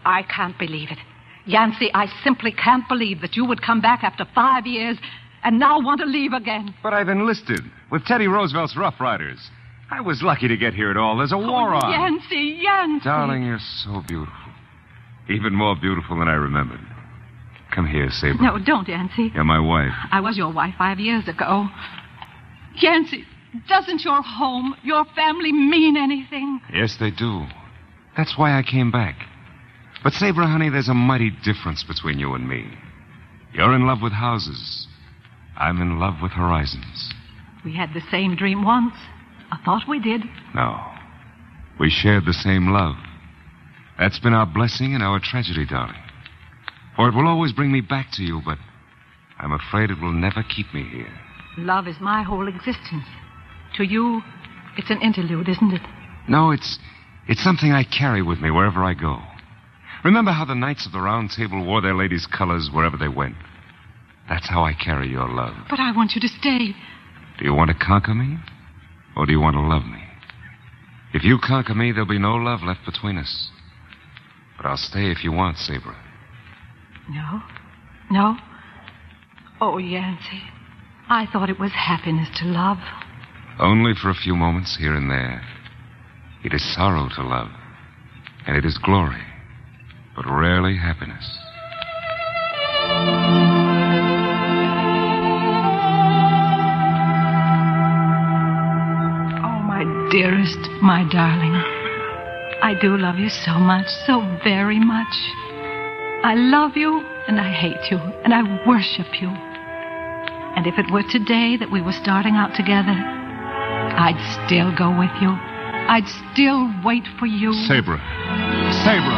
I can't believe it. Yancey, I simply can't believe that you would come back after 5 years and now want to leave again. But I've enlisted with Teddy Roosevelt's Rough Riders. I was lucky to get here at all. There's a war on. Yancey. Darling, you're so beautiful. Even more beautiful than I remembered. Come here, Sabra. No, don't, Yancey. You're my wife. I was your wife 5 years ago. Yancey, doesn't your home, your family mean anything? Yes, they do. That's why I came back. But, Sabra, honey, there's a mighty difference between you and me. You're in love with houses. I'm in love with horizons. We had the same dream once. I thought we did. No. We shared the same love. That's been our blessing and our tragedy, darling. For it will always bring me back to you, but I'm afraid it will never keep me here. Love is my whole existence. To you, it's an interlude, isn't it? No, it's something I carry with me wherever I go. Remember how the Knights of the Round Table wore their ladies' colors wherever they went? That's how I carry your love. But I want you to stay. Do you want to conquer me? Or do you want to love me? If you conquer me, there'll be no love left between us. But I'll stay if you want, Sabra. No? Oh, Yancey, I thought it was happiness to love. Only for a few moments here and there. It is sorrow to love. And it is glory. But rarely happiness. Oh, my dearest, my darling. I do love you so much, so very much. I love you, and I hate you, and I worship you. And if it were today that we were starting out together, I'd still go with you. I'd still wait for you. Sabra. Sabra.